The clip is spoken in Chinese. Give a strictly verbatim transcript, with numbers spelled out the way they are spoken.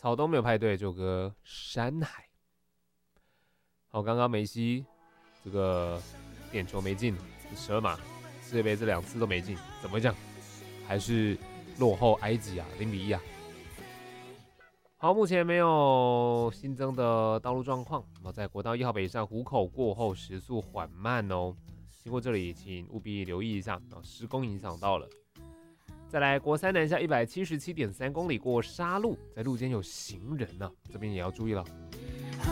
草东没有派对，这首歌山海。好，刚刚梅西这个点球没进，十二码世界杯这两次都没进，怎么会这样？还是落后埃及啊，零比一啊。好，目前没有新增的道路状况。那在国道一号北上湖口过后，时速缓慢哦。经过这里，请务必留意一下，施工影响到了。再来，国三南下一百七十七点三公里过沙路，在路肩有行人呢、啊，这边也要注意了。